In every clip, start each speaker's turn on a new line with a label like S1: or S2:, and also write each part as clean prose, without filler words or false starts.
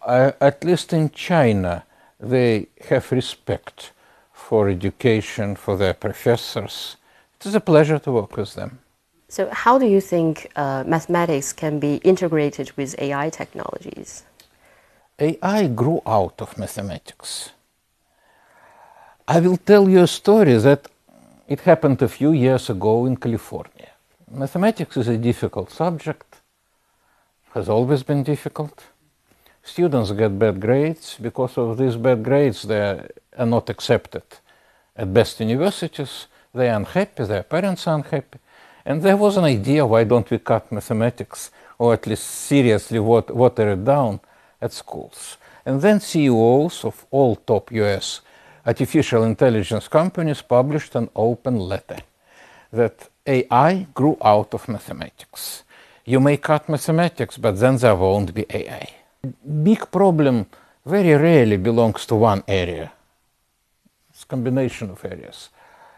S1: At least in China, they have respect for education, for their professors. It is a pleasure to work with them.
S2: So how do you think mathematics can be integrated with AI technologies?
S1: AI grew out of mathematics. I will tell you a story that it happened a few years ago in California. Mathematics is a difficult subject, has always been difficult. Students get bad grades. Because of these bad grades, they are not accepted at best universities. They are unhappy, their parents are unhappy. And there was an idea, why don't we cut mathematics, or at least seriously water it down at schools. And then CEOs of all top US artificial intelligence companies published an open letter that AI grew out of mathematics. You may cut mathematics, but then there won't be AI. Big problem very rarely belongs to one area. It's a combination of areas.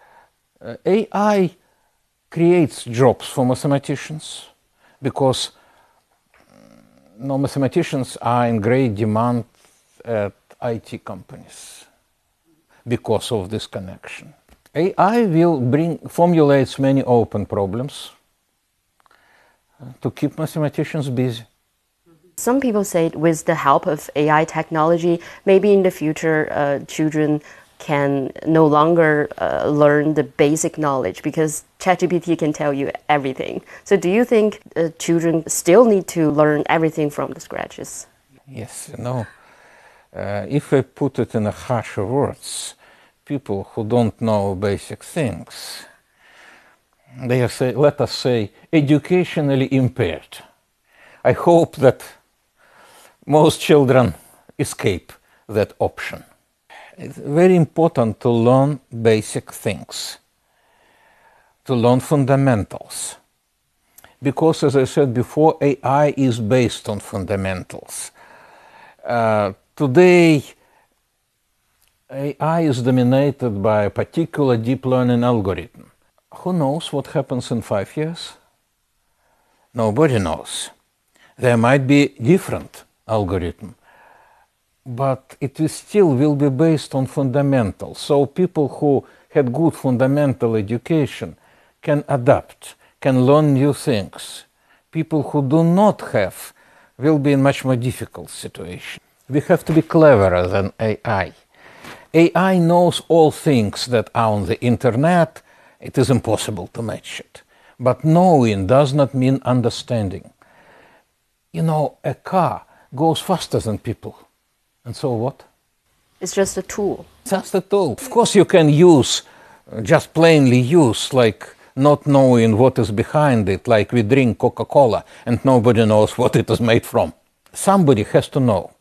S1: AI creates jobs for mathematicians because mathematicians are in great demand at IT companies because of this connection. AI will formulates many open problems to keep mathematicians busy.
S2: Some people say with the help of AI technology, maybe in the future children can no longer learn the basic knowledge because ChatGPT can tell you everything. So do you think children still need to learn everything from the scratches?
S1: Yes, if I put it in a harsher words, people who don't know basic things, they are, let us say, educationally impaired. I hope that most children escape that option. It's very important to learn basic things, to learn fundamentals. Because, as I said before, AI is based on fundamentals. Today, AI is dominated by a particular deep learning algorithm. Who knows what happens in 5 years? Nobody knows. There might be different algorithm, but it still will be based on fundamentals. So people who had good fundamental education can adapt, can learn new things. People who do not have will be in much more difficult situation. We have to be cleverer than AI. AI knows all things that are on the internet. It is impossible to match it. But knowing does not mean understanding. A car goes faster than people. And so what?
S2: It's just a tool.
S1: Just a tool. Of course you can just plainly use, like not knowing what is behind it, like we drink Coca-Cola and nobody knows what it is made from. Somebody has to know.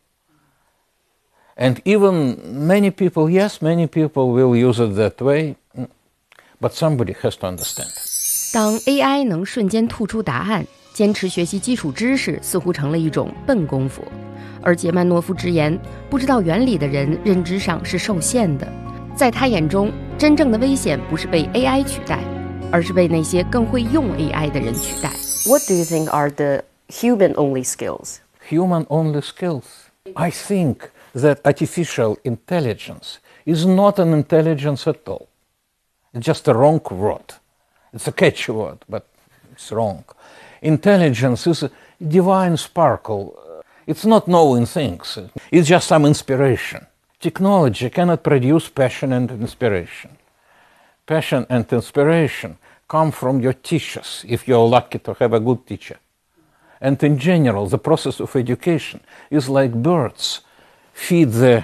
S1: And even many people will use it that way, but somebody has to understand.
S3: 当 AI 能瞬间吐出答案，坚持学习基础知识似乎成了一种笨功夫。而杰曼诺夫直言，不知道原理的人认知上是受限的。在他眼中，真正的危险不是被 AI 取代，而是被那些更会用 AI 的人取代。
S2: What do you think are the human-only skills?
S1: Human-only skills? I think that artificial intelligence is not an intelligence at all. It's just a wrong word. It's a catchy word, but it's wrong. Intelligence is a divine sparkle. It's not knowing things. It's just some inspiration. Technology cannot produce passion and inspiration. Passion and inspiration come from your teachers, if you're lucky to have a good teacher. And in general, the process of education is like birds. Feed the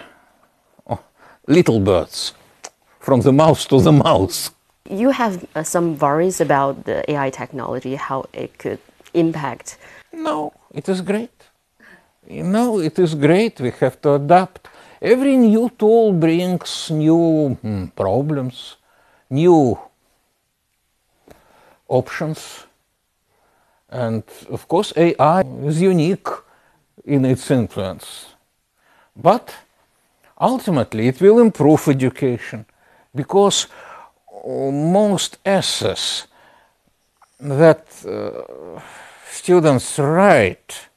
S1: little birds from the mouse to the mouse.
S2: You have some worries about the AI technology, how it could impact?
S1: No, it is great. It is great. We have to adapt. Every new tool brings new problems, new options. And of course, AI is unique in its influence. But ultimately, it will improve education because most essays that students write